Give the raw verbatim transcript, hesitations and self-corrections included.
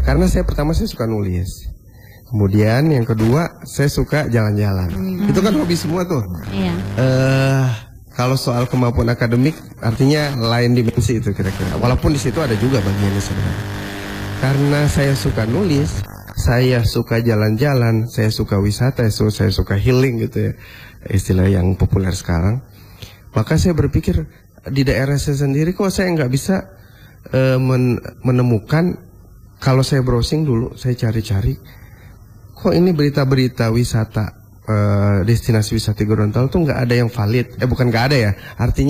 karena saya pertama saya suka nulis. Kemudian yang kedua saya suka jalan-jalan. Hmm. Itu kan hobi semua tuh. Iya. Uh, kalau soal kemampuan akademik artinya lain dimensi itu kira-kira. Walaupun di situ ada juga bagiannya sebenarnya. Karena saya suka nulis, saya suka jalan-jalan, saya suka wisata, saya suka healing gitu ya, istilah yang populer sekarang. Maka saya berpikir di daerah saya sendiri kok saya nggak bisa uh, men menemukan. Kalau saya browsing dulu, saya cari-cari, kok ini berita-berita wisata, uh, destinasi wisata Gorontalo tuh nggak ada yang valid. Eh bukan nggak ada ya, artinya